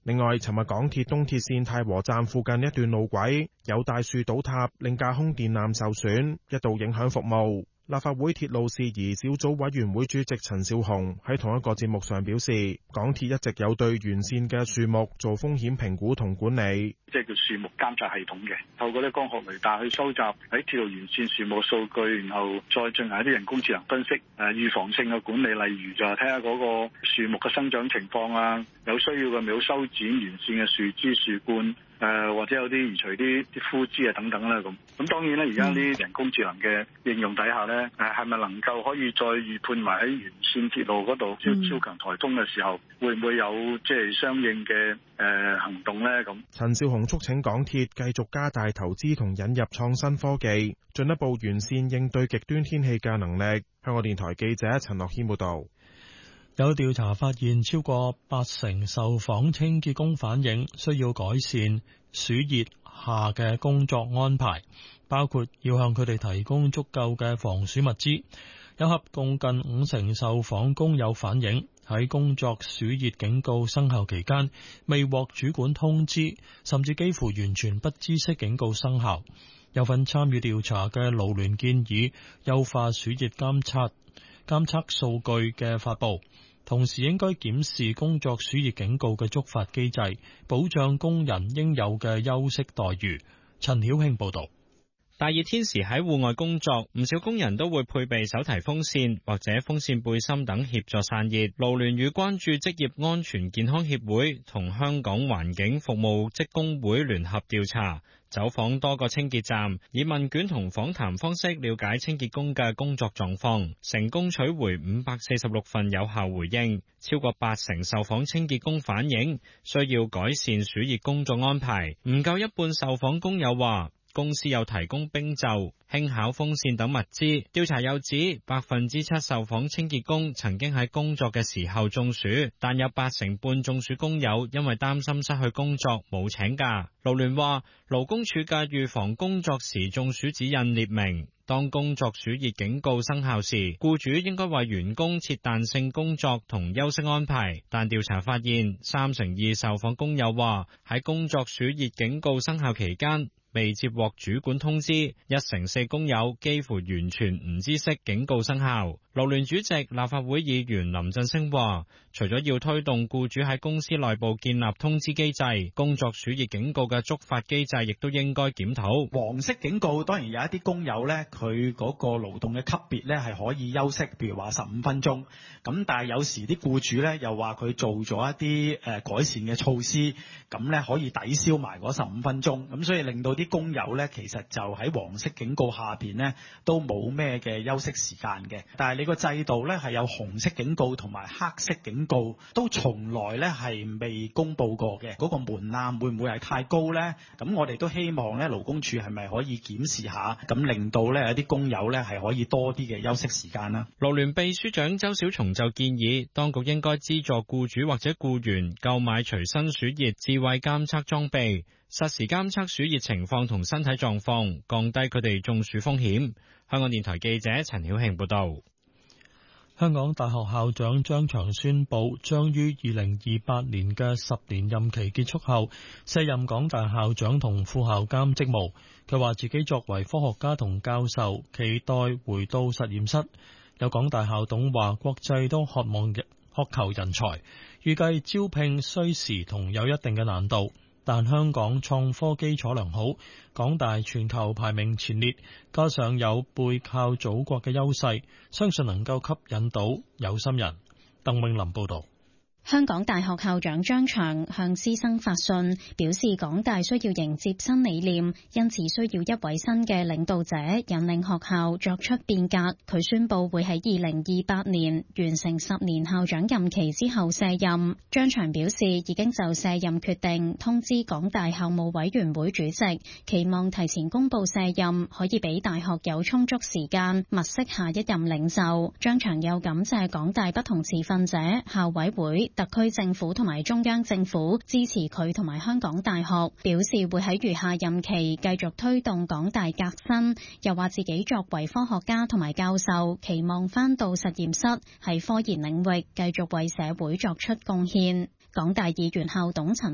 另外，尋日港鐵東鐵線太和站附近一段路軌有大樹倒塌，令架空電纜受損，一度影響服務。立法會鐵路事宜小組委員會主席陳紹雄喺同一個節目上表示，港鐵一直有對完善嘅樹木做風險評估同管理， 即係叫樹木監察系統嘅，透過啲光學雷達去收集喺鐵路完善樹木數據，然後再進行一啲人工智能分析，預防性嘅管理，例如就係睇下嗰個樹木嘅生長情況啊，有需要嘅咪好修剪完善嘅樹枝樹冠。或者有啲移除啲枯枝啊等等啦咁。咁當然咧，而家啲人工智能嘅應用底下咧，係咪能夠可以再預判埋喺沿線鐵路嗰度超強颱風嘅時候，會唔會有即係相應嘅行動咧？咁陳紹雄促請港鐵繼續加大投資同引入創新科技，進一步完善應對極端天氣嘅能力。香港電台記者陳樂軒報導。 有調查發現，超過80%受訪清潔工反映需要改善暑熱下嘅工作安排，包括要向佢哋提供足夠嘅防暑物資。有合共近50%受訪工友反映，喺工作暑熱警告生效期間未獲主管通知，甚至幾乎完全不知悉警告生效。有份參與調查嘅勞聯建議優化暑熱監測數據嘅發布，同時應該檢視工作暑熱警告嘅觸發機制，保障工人應有嘅休息待遇。陳曉慶報道。 大熱天時喺戶外工作，唔少工人都會配備手提風扇或者風扇背心等協助散熱。勞聯與關注職業安全健康協會同香港環境服務職工會聯合調查，走訪多個清潔站，以問卷同訪談方式了解清潔工嘅工作狀況，成功取回546份有效回應。超過80%受訪清潔工反映需要改善暑熱工作安排，唔夠一半受訪工友話公司有提供冰袖、輕巧風扇等物資。調查又指7%受訪清潔工曾經喺工作嘅時候中暑，但有8成半中暑工友因為擔心失去工作冇請假。勞聯話，勞工處嘅預防工作時中暑指引列明，當工作暑熱警告生效時，僱主應該為員工設彈性工作同休息安排。但調查發現，32%受訪工友話喺工作暑熱警告生效期間未接獲主管通知，1成4工友幾乎完全唔知悉警告生效。勞聯主席立法會議員林振昇話，除咗要推動僱主喺公司內部建立通知機制，工作暑熱警告嘅觸發機制亦都應該檢討。 黃色警告當然有一啲工友呢，佢嗰個勞動嘅級別呢係可以休息，譬如話15分鐘。咁但係有時啲僱主呢又話佢做咗一啲改善嘅措施，咁呢可以抵消埋嗰15分鐘。咁所以令到啲工友呢其實就喺黃色警告下邊呢都冇咩嘅休息時間嘅。但係你個制度呢係有紅色警告同埋黑色警告，都從來呢係未公佈過嘅。嗰個門檻會唔會係太高呢？咁我哋都希望呢勞工處係咪可以檢視下，咁令到呢有啲工友呢係可以多啲嘅休息時間啦。 勞聯秘書長周小松就建議，當局應該資助僱主或者僱員購買隨身暑熱智慧監測裝備，實時監測暑熱情況同身體狀況，降低佢哋中暑風險。香港電台記者陳曉慶報道。 香港大學校長張翔宣布，將於2028年嘅10年任期結束後，卸任港大校長同副校監職務。佢話自己作為科學家同教授，期待回到實驗室。有港大校董話，國際都渴求人才，預計招聘需時同有一定嘅難度。但香港創科基礎良好，港大全球排名前列，加上有背靠祖國嘅優勢，相信能夠吸引到有心人。鄧永林報導。 香港大學校長張翔向師生發信，表示港大需要迎接新理念，因此需要一位新嘅領導者引領學校作出變革。佢宣布會喺2028年完成10年校長任期之後卸任。張翔表示已經就卸任決定通知港大校務委員會主席，期望提前公布卸任，可以俾大學有充足時間物色下一任領袖。張翔又感謝港大不同持份者、校委會、特區政府同埋中央政府支持佢同埋香港大學，表示會喺餘下任期繼續推動港大革新，又話自己作為科學家同埋教授，期望返到實驗室喺科研領域繼續為社會作出貢獻。港大議員校董陳